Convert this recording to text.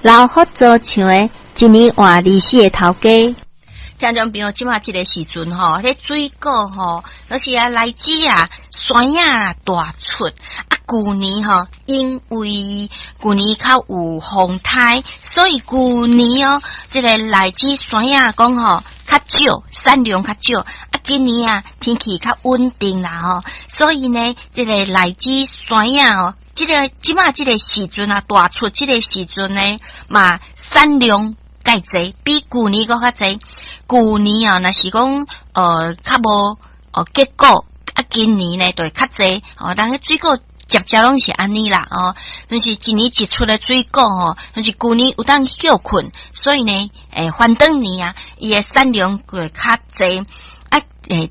老好做像诶，一年换利息诶头家。 听众朋友，即马即个时阵吼，迄水果吼，都是荔枝啊、酸啊大出。旧年吼，因为旧年较有风台，所以旧年哦，即个荔枝酸啊讲吼较少，产量较少。今年啊，天气较稳定啦吼，所以呢，即个荔枝酸啊哦，即马即个时阵啊，大出即个时阵呢，嘛产量介济，比旧年搁较济。旧年啊，若是讲较无结果，今年呢就会较济但是水果接拢是安尼啦就是一年一出的水果就是旧年有当休困，所以呢反正年啊，伊的产量会较济。